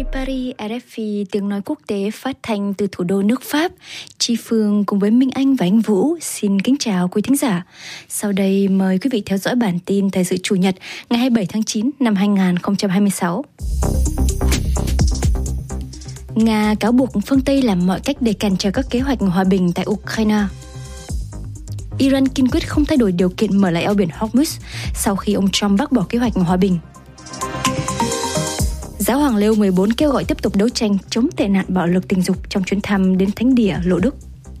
Paris, RFI, tiếng nói quốc tế phát thanh từ thủ đô nước Pháp. Chi Phương cùng với Minh Anh và anh Vũ xin kính chào quý thính giả. Sau đây mời quý vị theo dõi bản tin thời sự Chủ nhật ngày 27 tháng 9 năm 2026. Nga cáo buộc phương Tây làm mọi cách để cản trở các kế hoạch hòa bình tại Ukraine. Iran kiên quyết không thay đổi điều kiện mở lại eo biển Hormuz sau khi ông Trump bác bỏ kế hoạch hòa bình. Giáo hoàng Leo 14 kêu gọi tiếp tục đấu tranh chống tệ nạn bạo lực tình dục trong chuyến thăm đến Thánh địa Lộ Đức.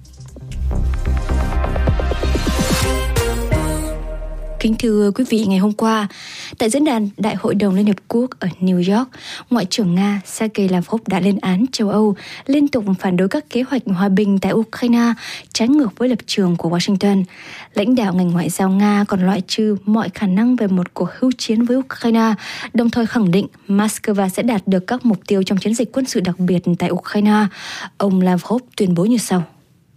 Kính thưa quý vị, ngày hôm qua, tại diễn đàn Đại hội đồng Liên Hợp Quốc ở New York, Ngoại trưởng Nga Sergei Lavrov đã lên án châu Âu liên tục phản đối các kế hoạch hòa bình tại Ukraine, trái ngược với lập trường của Washington. Lãnh đạo ngành ngoại giao Nga còn loại trừ mọi khả năng về một cuộc hưu chiến với Ukraine, đồng thời khẳng định Moscow sẽ đạt được các mục tiêu trong chiến dịch quân sự đặc biệt tại Ukraine. Ông Lavrov tuyên bố như sau.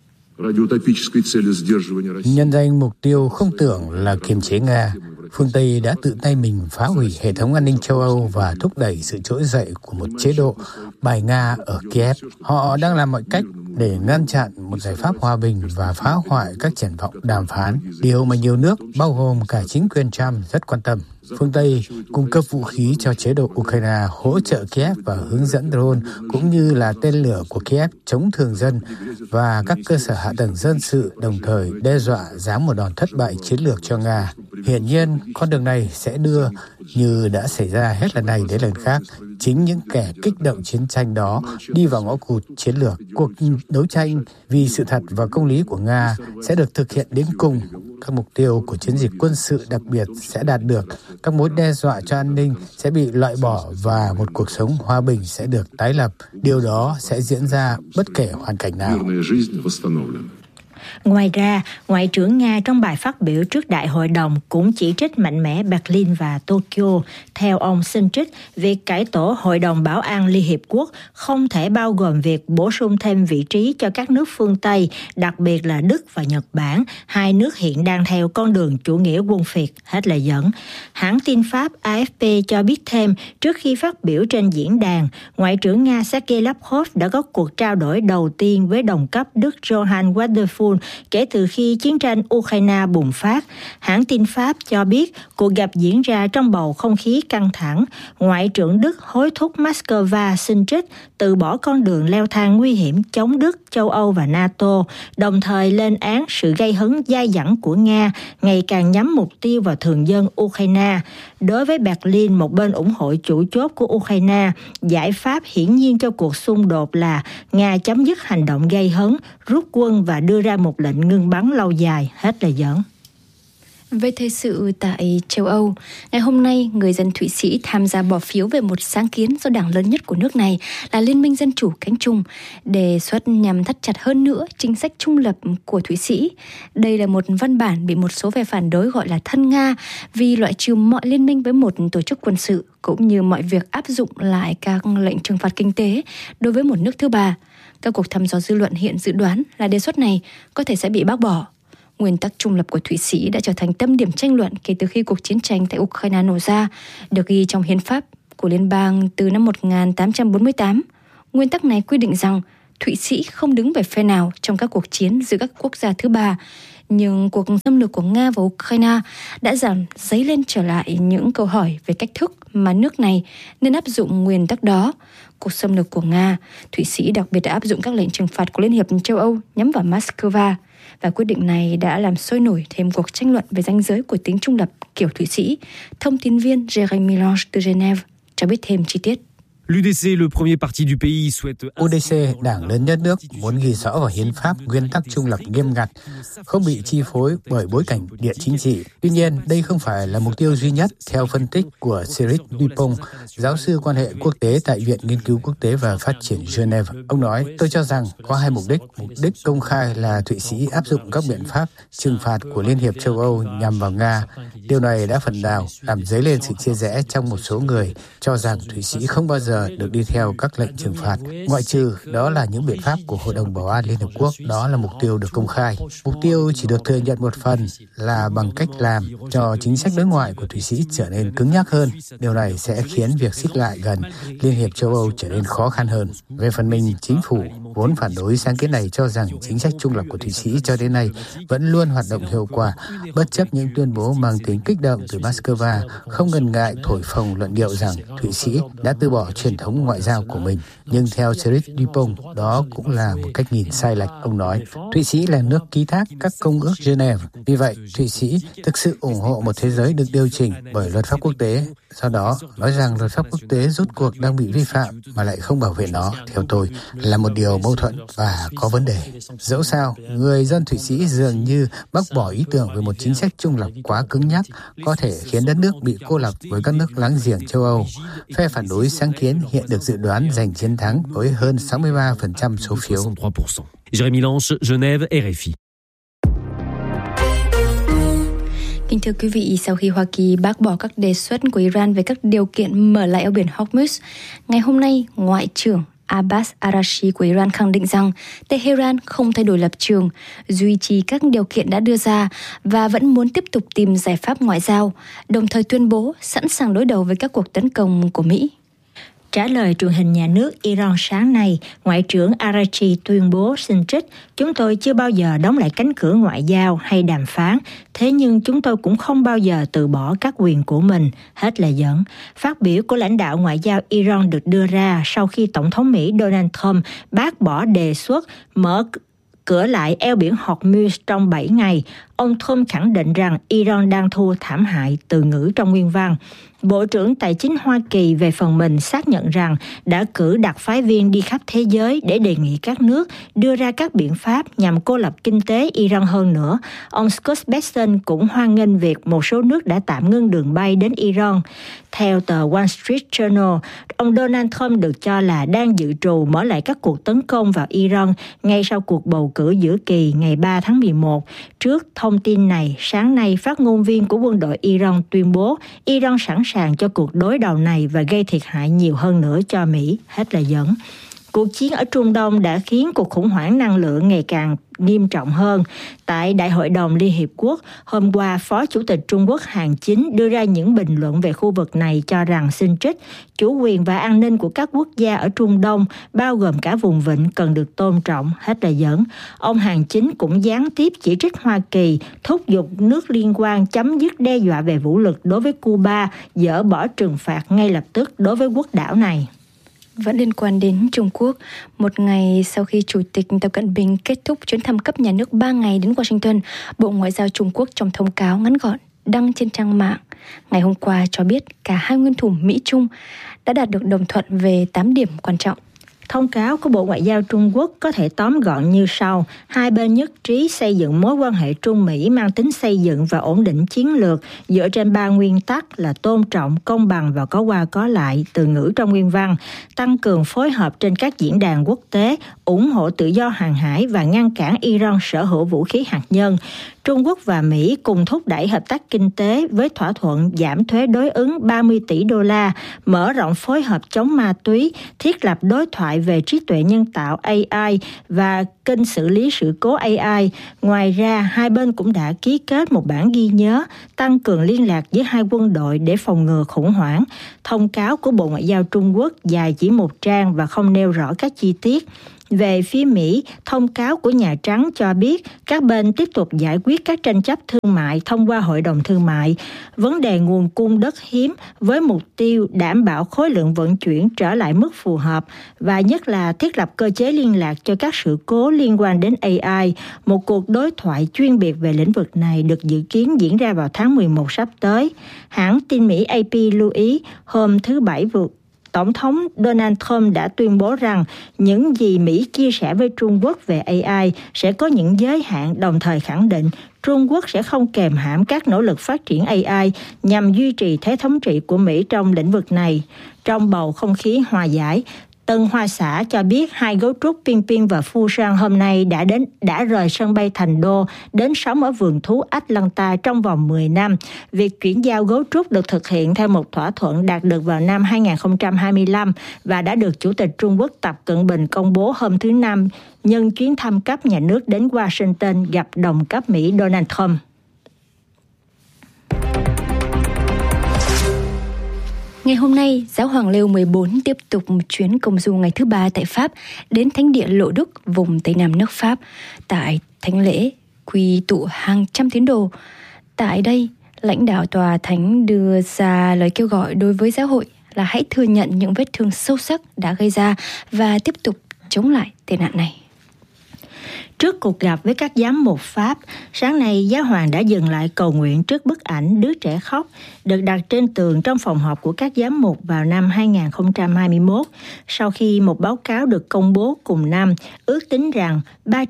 Nhân danh mục tiêu không tưởng là kiềm chế Nga, phương Tây đã tự tay mình phá hủy hệ thống an ninh châu Âu và thúc đẩy sự trỗi dậy của một chế độ bài Nga ở Kiev. Họ đang làm mọi cách để ngăn chặn một giải pháp hòa bình và phá hoại các triển vọng đàm phán, điều mà nhiều nước, bao gồm cả chính quyền Trump, rất quan tâm. Phương Tây cung cấp vũ khí cho chế độ Ukraine, hỗ trợ Kiev và hướng dẫn drone cũng như là tên lửa của Kiev chống thường dân và các cơ sở hạ tầng dân sự, đồng thời đe dọa giáng một đòn thất bại chiến lược cho Nga. Hiển nhiên, con đường này sẽ đưa, như đã xảy ra hết lần này đến lần khác, chính những kẻ kích động chiến tranh đó đi vào ngõ cụt chiến lược. Cuộc đấu tranh vì sự thật và công lý của Nga sẽ được thực hiện đến cùng. Các mục tiêu của chiến dịch quân sự đặc biệt sẽ đạt được, các mối đe dọa cho an ninh sẽ bị loại bỏ và một cuộc sống hòa bình sẽ được tái lập. Điều đó sẽ diễn ra bất kể hoàn cảnh nào. Ngoài ra, Ngoại trưởng Nga trong bài phát biểu trước Đại hội đồng cũng chỉ trích mạnh mẽ Berlin và Tokyo. Theo ông xin trích, việc cải tổ Hội đồng Bảo an Liên Hiệp Quốc không thể bao gồm việc bổ sung thêm vị trí cho các nước phương Tây, đặc biệt là Đức và Nhật Bản, hai nước hiện đang theo con đường chủ nghĩa quân phiệt, hết lời dẫn. Hãng tin Pháp AFP cho biết thêm, trước khi phát biểu trên diễn đàn, Ngoại trưởng Nga Sergei Lavrov đã có cuộc trao đổi đầu tiên với đồng cấp Đức Johann Wadephul kể từ khi chiến tranh Ukraine bùng phát. Hãng tin Pháp cho biết cuộc gặp diễn ra trong bầu không khí căng thẳng. Ngoại trưởng Đức hối thúc Moscow xin trích từ bỏ con đường leo thang nguy hiểm chống Đức, châu Âu và NATO, đồng thời lên án sự gây hấn dai dẳng của Nga ngày càng nhắm mục tiêu vào thường dân Ukraine. Đối với Berlin, một bên ủng hộ chủ chốt của Ukraine, giải pháp hiển nhiên cho cuộc xung đột là Nga chấm dứt hành động gây hấn, rút quân và đưa ra một lệnh ngưng bắn lâu dài, hết lời dẫn. Về thời sự tại châu Âu, ngày hôm nay, người dân Thụy Sĩ tham gia bỏ phiếu về một sáng kiến do đảng lớn nhất của nước này là Liên minh Dân chủ Cánh Trung, đề xuất nhằm thắt chặt hơn nữa chính sách trung lập của Thụy Sĩ. Đây là một văn bản bị một số phe phản đối gọi là thân Nga vì loại trừ mọi liên minh với một tổ chức quân sự, cũng như mọi việc áp dụng lại các lệnh trừng phạt kinh tế đối với một nước thứ ba. Các cuộc thăm dò dư luận hiện dự đoán là đề xuất này có thể sẽ bị bác bỏ. Nguyên tắc trung lập của Thụy Sĩ đã trở thành tâm điểm tranh luận kể từ khi cuộc chiến tranh tại Ukraine nổ ra, được ghi trong hiến pháp của liên bang từ năm 1848. Nguyên tắc này quy định rằng Thụy Sĩ không đứng về phe nào trong các cuộc chiến giữa các quốc gia thứ ba. Nhưng cuộc xâm lược của Nga vào Ukraine đã dấy lên trở lại những câu hỏi về cách thức mà nước này nên áp dụng nguyên tắc đó. Cuộc xâm lược của Nga, Thụy Sĩ đặc biệt đã áp dụng các lệnh trừng phạt của Liên hiệp châu Âu nhắm vào Moscow. Và quyết định này đã làm sôi nổi thêm cuộc tranh luận về ranh giới của tính trung lập kiểu Thụy Sĩ. Thông tin viên Jérémy Lange từ Genève cho biết thêm chi tiết. UDC, đảng lớn nhất nước, muốn ghi rõ vào hiến pháp nguyên tắc trung lập nghiêm ngặt, không bị chi phối bởi bối cảnh địa chính trị. Tuy nhiên, đây không phải là mục tiêu duy nhất, theo phân tích của Cyril Dupont, giáo sư quan hệ quốc tế tại Viện Nghiên cứu Quốc tế và Phát triển Geneva. Ông nói, tôi cho rằng có hai mục đích. Mục đích công khai là Thụy Sĩ áp dụng các biện pháp trừng phạt của Liên hiệp châu Âu nhằm vào Nga. Điều này đã phần nào làm dấy lên sự chia rẽ trong một số người cho rằng Thụy Sĩ không bao giờ giờ được đi theo các lệnh trừng phạt, ngoại trừ đó là những biện pháp của Hội đồng Bảo an Liên Hợp Quốc. Đó là mục tiêu được công khai. Mục tiêu chỉ được thừa nhận một phần là bằng cách làm cho chính sách đối ngoại của Thụy Sĩ trở nên cứng nhắc hơn. Điều này sẽ khiến việc xích lại gần Liên hiệp châu Âu trở nên khó khăn hơn. Về phần mình, chính phủ vốn phản đối sáng kiến này cho rằng chính sách trung lập của Thụy Sĩ cho đến nay vẫn luôn hoạt động hiệu quả, bất chấp những tuyên bố mang tính kích động từ Moscow, không ngần ngại thổi phồng luận điệu rằng Thụy Sĩ đã từ bỏ truyền thống ngoại giao của mình. Nhưng theo Cyril Dupont, đó cũng là một cách nhìn sai lệch. Ông nói, Thụy Sĩ là nước ký thác các công ước Geneva. Vì vậy, Thụy Sĩ thực sự ủng hộ một thế giới được điều chỉnh bởi luật pháp quốc tế. Do đó, nói rằng luật pháp quốc tế rốt cuộc đang bị vi phạm mà lại không bảo vệ nó, theo tôi, là một điều mâu thuẫn và có vấn đề. Dẫu sao, người dân Thụy Sĩ dường như bác bỏ ý tưởng về một chính sách trung lập quá cứng nhắc, có thể khiến đất nước bị cô lập với các nước láng giềng châu Âu. Phe phản đối sáng kiến hiện được dự đoán giành chiến thắng với hơn 63% số phiếu. Jérémy Lange, Genève, RFI. Kính thưa quý vị, sau khi Hoa Kỳ bác bỏ các đề xuất của Iran về các điều kiện mở lại eo biển Hormuz, ngày hôm nay, Ngoại trưởng Abbas Araghchi của Iran khẳng định rằng Tehran không thay đổi lập trường, duy trì các điều kiện đã đưa ra và vẫn muốn tiếp tục tìm giải pháp ngoại giao, đồng thời tuyên bố sẵn sàng đối đầu với các cuộc tấn công của Mỹ. Trả lời truyền hình nhà nước Iran sáng nay, Ngoại trưởng Araghchi tuyên bố xin trích, chúng tôi chưa bao giờ đóng lại cánh cửa ngoại giao hay đàm phán, thế nhưng chúng tôi cũng không bao giờ từ bỏ các quyền của mình, hết lời dẫn. Phát biểu của lãnh đạo ngoại giao Iran được đưa ra sau khi Tổng thống Mỹ Donald Trump bác bỏ đề xuất mở cửa lại eo biển Hormuz trong 7 ngày. Ông Trump khẳng định rằng Iran đang thua thảm hại, từ ngữ trong nguyên văn. Bộ trưởng Tài chính Hoa Kỳ về phần mình xác nhận rằng đã cử đặc phái viên đi khắp thế giới để đề nghị các nước đưa ra các biện pháp nhằm cô lập kinh tế Iran hơn nữa. Ông Scott Bessent cũng hoan nghênh việc một số nước đã tạm ngưng đường bay đến Iran. Theo tờ Wall Street Journal, ông Donald Trump được cho là đang dự trù mở lại các cuộc tấn công vào Iran ngay sau cuộc bầu cử giữa kỳ ngày 3 tháng 11. Trước thông tin này, sáng nay phát ngôn viên của quân đội Iran tuyên bố Iran sẵn sàng cho cuộc đối đầu này và gây thiệt hại nhiều hơn nữa cho Mỹ, hết lời dẫn. Cuộc chiến ở Trung Đông đã khiến cuộc khủng hoảng năng lượng ngày càng nghiêm trọng hơn. Tại Đại hội đồng Liên Hiệp Quốc, hôm qua, Phó Chủ tịch Trung Quốc Hàn Chính đưa ra những bình luận về khu vực này cho rằng xin trích, chủ quyền và an ninh của các quốc gia ở Trung Đông, bao gồm cả vùng vịnh, cần được tôn trọng, hết lời dẫn. Ông Hàn Chính cũng gián tiếp chỉ trích Hoa Kỳ, thúc giục nước liên quan chấm dứt đe dọa về vũ lực đối với Cuba, dỡ bỏ trừng phạt ngay lập tức đối với quốc đảo này. Vẫn liên quan đến Trung Quốc, một ngày sau khi Chủ tịch Tập Cận Bình kết thúc chuyến thăm cấp nhà nước 3 ngày đến Washington, Bộ Ngoại giao Trung Quốc trong thông cáo ngắn gọn đăng trên trang mạng ngày hôm qua cho biết cả hai nguyên thủ Mỹ-Trung đã đạt được đồng thuận về 8 điểm quan trọng. Thông cáo của Bộ Ngoại giao Trung Quốc có thể tóm gọn như sau. Hai bên nhất trí xây dựng mối quan hệ Trung-Mỹ mang tính xây dựng và ổn định chiến lược dựa trên 3 nguyên tắc là tôn trọng, công bằng và có qua có lại, từ ngữ trong nguyên văn, tăng cường phối hợp trên các diễn đàn quốc tế, ủng hộ tự do hàng hải và ngăn cản Iran sở hữu vũ khí hạt nhân. Trung Quốc và Mỹ cùng thúc đẩy hợp tác kinh tế với thỏa thuận giảm thuế đối ứng 30 tỷ đô la, mở rộng phối hợp chống ma túy, thiết lập đối thoại về trí tuệ nhân tạo AI và kênh xử lý sự cố AI. Ngoài ra, hai bên cũng đã ký kết một bản ghi nhớ tăng cường liên lạc giữa hai quân đội để phòng ngừa khủng hoảng. Thông cáo của Bộ Ngoại giao Trung Quốc dài chỉ 1 trang và không nêu rõ các chi tiết. Về phía Mỹ, thông cáo của Nhà Trắng cho biết các bên tiếp tục giải quyết các tranh chấp thương mại thông qua Hội đồng Thương mại, vấn đề nguồn cung đất hiếm với mục tiêu đảm bảo khối lượng vận chuyển trở lại mức phù hợp và nhất là thiết lập cơ chế liên lạc cho các sự cố liên quan đến AI. Một cuộc đối thoại chuyên biệt về lĩnh vực này được dự kiến diễn ra vào tháng 11 sắp tới. Hãng tin Mỹ AP lưu ý hôm thứ Bảy vừa Tổng thống Donald Trump đã tuyên bố rằng những gì Mỹ chia sẻ với Trung Quốc về AI sẽ có những giới hạn, đồng thời khẳng định Trung Quốc sẽ không kềm hãm các nỗ lực phát triển AI nhằm duy trì thế thống trị của Mỹ trong lĩnh vực này. Trong bầu không khí hòa giải, Tân Hoa Xã cho biết 2 gấu trúc Ping Ping và Phu Sang hôm nay đã rời sân bay Thành Đô đến sống ở vườn thú Atlanta trong vòng 10 năm. Việc chuyển giao gấu trúc được thực hiện theo một thỏa thuận đạt được vào năm 2025 và đã được Chủ tịch Trung Quốc Tập Cận Bình công bố hôm thứ Năm nhân chuyến thăm cấp nhà nước đến Washington gặp đồng cấp Mỹ Donald Trump. Ngày hôm nay, Giáo hoàng Leo 14 tiếp tục một chuyến công du ngày thứ 3 tại Pháp đến thánh địa Lộ Đức, vùng Tây Nam nước Pháp. Tại thánh lễ, quy tụ hàng trăm tín đồ. Tại đây, lãnh đạo tòa thánh đưa ra lời kêu gọi đối với giáo hội là hãy thừa nhận những vết thương sâu sắc đã gây ra và tiếp tục chống lại tệ nạn này. Trước cuộc gặp với các giám mục Pháp, sáng nay giáo hoàng đã dừng lại cầu nguyện trước bức ảnh đứa trẻ khóc được đặt trên tường trong phòng họp của các giám mục vào năm 2021, sau khi một báo cáo được công bố cùng năm ước tính rằng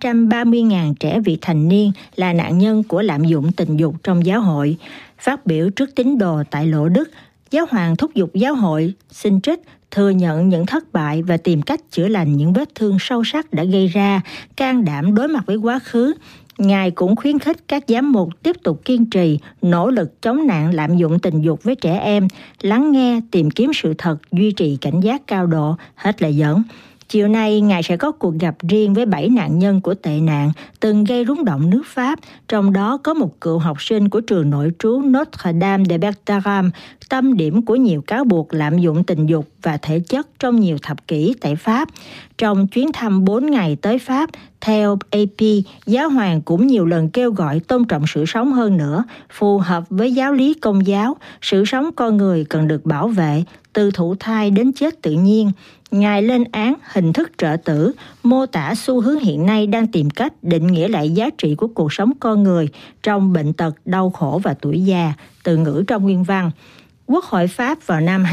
330.000 trẻ vị thành niên là nạn nhân của lạm dụng tình dục trong giáo hội. Phát biểu trước tín đồ tại Lộ Đức, giáo hoàng thúc giục giáo hội xin trích thừa nhận những thất bại và tìm cách chữa lành những vết thương sâu sắc đã gây ra, can đảm đối mặt với quá khứ. Ngài cũng khuyến khích các giám mục tiếp tục kiên trì, nỗ lực chống nạn lạm dụng tình dục với trẻ em, lắng nghe, tìm kiếm sự thật, duy trì cảnh giác cao độ, hết lời dẫn. Chiều nay, Ngài sẽ có cuộc gặp riêng với 7 nạn nhân của tệ nạn từng gây rúng động nước Pháp, trong đó có một cựu học sinh của trường nội trú Notre Dame de Bertaram, tâm điểm của nhiều cáo buộc lạm dụng tình dục và thể chất trong nhiều thập kỷ tại Pháp. Trong chuyến thăm 4 ngày tới Pháp, theo AP, giáo hoàng cũng nhiều lần kêu gọi tôn trọng sự sống hơn nữa, phù hợp với giáo lý Công giáo, sự sống con người cần được bảo vệ, từ thụ thai đến chết tự nhiên. Ngài lên án hình thức trợ tử, mô tả xu hướng hiện nay đang tìm cách định nghĩa lại giá trị của cuộc sống con người trong bệnh tật, đau khổ và tuổi già, từ ngữ trong nguyên văn. Quốc hội Pháp vào năm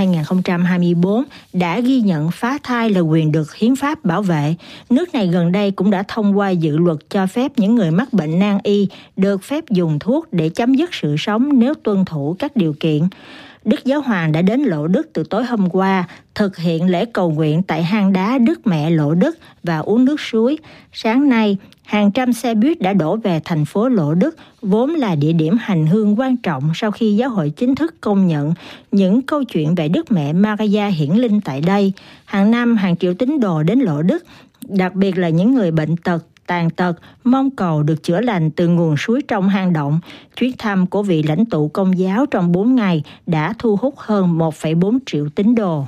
2024 đã ghi nhận phá thai là quyền được hiến pháp bảo vệ. Nước này gần đây cũng đã thông qua dự luật cho phép những người mắc bệnh nan y được phép dùng thuốc để chấm dứt sự sống nếu tuân thủ các điều kiện. Đức Giáo Hoàng đã đến Lộ Đức từ tối hôm qua, thực hiện lễ cầu nguyện tại hang đá Đức Mẹ Lộ Đức và uống nước suối. Sáng nay, hàng trăm xe buýt đã đổ về thành phố Lộ Đức, vốn là địa điểm hành hương quan trọng sau khi giáo hội chính thức công nhận những câu chuyện về Đức Mẹ Maria hiển linh tại đây. Hàng năm, hàng triệu tín đồ đến Lộ Đức, đặc biệt là những người bệnh tật, tàn tật, mong cầu được chữa lành từ nguồn suối trong hang động. Chuyến thăm của vị lãnh tụ Công giáo trong 4 ngày đã thu hút hơn 1,4 triệu tín đồ.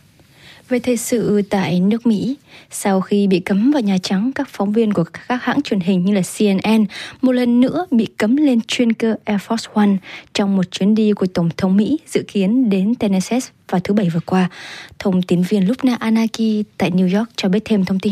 Về thời sự tại nước Mỹ, sau khi bị cấm vào Nhà Trắng, các phóng viên của các hãng truyền hình như là CNN một lần nữa bị cấm lên chuyên cơ Air Force One trong một chuyến đi của Tổng thống Mỹ dự kiến đến Tennessee vào thứ Bảy vừa qua. Thông tin viên Lubna Anaki tại New York cho biết thêm thông tin.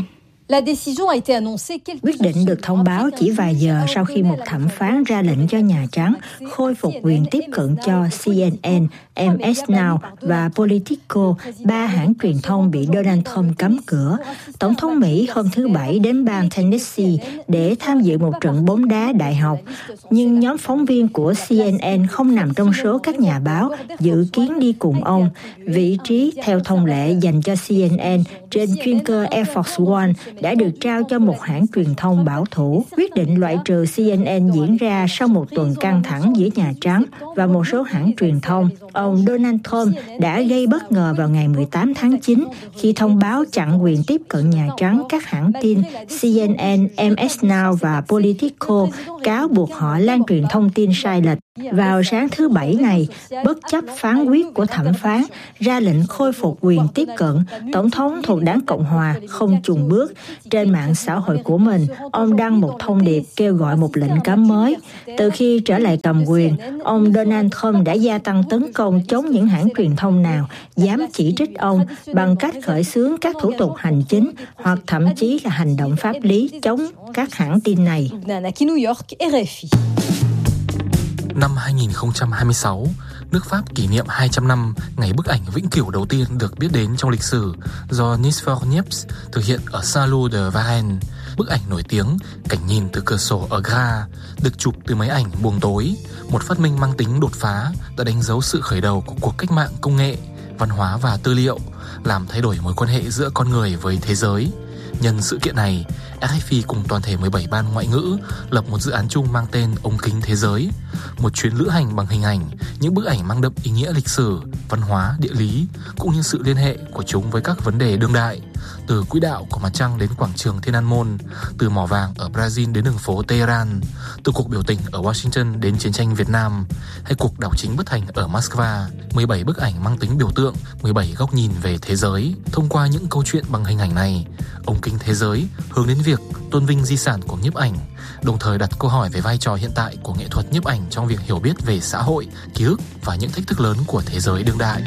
Quyết định được thông báo chỉ vài giờ sau khi một thẩm phán ra lệnh cho Nhà Trắng khôi phục quyền tiếp cận cho CNN, MS Now và Politico, 3 hãng truyền thông bị Donald Trump cấm cửa. Tổng thống Mỹ hôm thứ Bảy đến bang Tennessee để tham dự một trận bóng đá đại học, nhưng nhóm phóng viên của CNN không nằm trong số các nhà báo dự kiến đi cùng ông. Vị trí theo thông lệ dành cho CNN trên chuyên cơ Air Force One đã được trao cho một hãng truyền thông bảo thủ. Quyết định loại trừ CNN diễn ra sau một tuần căng thẳng giữa Nhà Trắng và một số hãng truyền thông. Ông Donald Trump đã gây bất ngờ vào ngày 18 tháng 9 khi thông báo chặn quyền tiếp cận Nhà Trắng các hãng tin CNN, MS Now và Politico, cáo buộc họ lan truyền thông tin sai lệch. Vào sáng thứ Bảy này, bất chấp phán quyết của thẩm phán ra lệnh khôi phục quyền tiếp cận, Tổng thống thuộc đảng Cộng Hòa không chùn bước. Trên mạng xã hội của mình, ông đăng một thông điệp kêu gọi một lệnh cấm mới. Từ khi trở lại cầm quyền, ông Donald Trump đã gia tăng tấn công chống những hãng truyền thông nào dám chỉ trích ông bằng cách khởi xướng các thủ tục hành chính hoặc thậm chí là hành động pháp lý chống các hãng tin này. Năm 2026, nước Pháp kỷ niệm 200 năm ngày bức ảnh vĩnh cửu đầu tiên được biết đến trong lịch sử do Nisfor Niepce thực hiện ở Salon de Varennes. Bức ảnh nổi tiếng cảnh nhìn từ cửa sổ ở Graz được chụp từ máy ảnh buồng tối, một phát minh mang tính đột phá đã đánh dấu sự khởi đầu của cuộc cách mạng công nghệ văn hóa và tư liệu, làm thay đổi mối quan hệ giữa con người với thế giới. Nhân sự kiện này, RFI cùng toàn thể 17 ban ngoại ngữ lập một dự án chung mang tên Ống kính thế giới, một chuyến lữ hành bằng hình ảnh, những bức ảnh mang đậm ý nghĩa lịch sử, văn hóa, địa lý, cũng như sự liên hệ của chúng với các vấn đề đương đại, từ quỹ đạo của mặt trăng đến quảng trường Thiên An Môn, từ mỏ vàng ở Brazil đến đường phố Tehran, từ cuộc biểu tình ở Washington đến chiến tranh Việt Nam, hay cuộc đảo chính bất thành ở Moscow. 17 bức ảnh mang tính biểu tượng, 17 góc nhìn về thế giới. Thông qua những câu chuyện bằng hình ảnh này, Ống kính thế giới hướng đến việc tôn vinh di sản của nhiếp ảnh, đồng thời đặt câu hỏi về vai trò hiện tại của nghệ thuật nhiếp ảnh trong việc hiểu biết về xã hội, ký ức và những thách thức lớn của thế giới đương đại.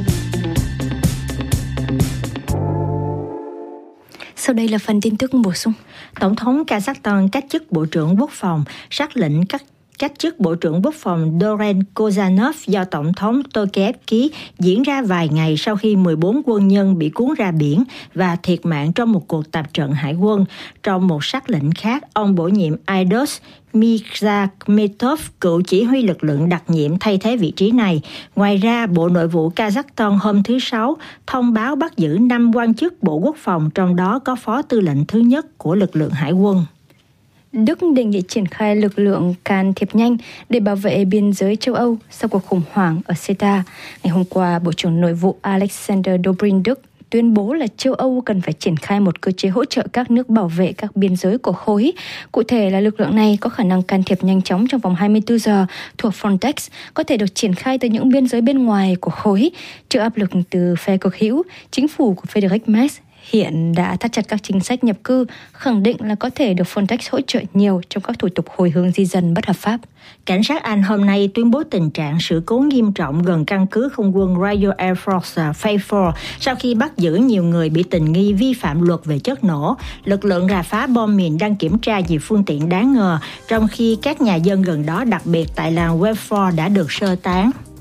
Sau đây là phần tin tức bổ sung. Tổng thống Kazakhstan cách chức Bộ trưởng Quốc phòng, sắc lệnh cách chức Bộ trưởng Quốc phòng Doren Kozanov do Tổng thống Tokayev ký diễn ra vài ngày sau khi 14 quân nhân bị cuốn ra biển và thiệt mạng trong một cuộc tập trận hải quân. Trong một sắc lệnh khác, ông bổ nhiệm Aidos Mirzakhmetov, cựu chỉ huy lực lượng đặc nhiệm, thay thế vị trí này. Ngoài ra, Bộ Nội vụ Kazakhstan hôm thứ Sáu thông báo bắt giữ 5 quan chức Bộ Quốc phòng, trong đó có phó tư lệnh thứ nhất của lực lượng hải quân. Đức đề nghị triển khai lực lượng can thiệp nhanh để bảo vệ biên giới châu Âu sau cuộc khủng hoảng ở CETA. Ngày hôm qua, Bộ trưởng Nội vụ Alexander Dobrindt Đức tuyên bố là châu Âu cần phải triển khai một cơ chế hỗ trợ các nước bảo vệ các biên giới của khối. Cụ thể là lực lượng này có khả năng can thiệp nhanh chóng trong vòng 24 giờ thuộc Frontex, có thể được triển khai từ những biên giới bên ngoài của khối. Trước áp lực từ phe cực hữu, chính phủ của Friedrich Merz hiện đã thắt chặt các chính sách nhập cư, khẳng định là có thể được Frontex hỗ trợ nhiều trong các thủ tục hồi hương di dân bất hợp pháp. Cảnh sát Anh hôm nay tuyên bố tình trạng sự cố nghiêm trọng gần căn cứ không quân Royal Air Force Fairford sau khi bắt giữ nhiều người bị tình nghi vi phạm luật về chất nổ. Lực lượng rà phá bom mìn đang kiểm tra nhiều phương tiện đáng ngờ, trong khi các nhà dân gần đó, đặc biệt tại làng Welford, đã được sơ tán.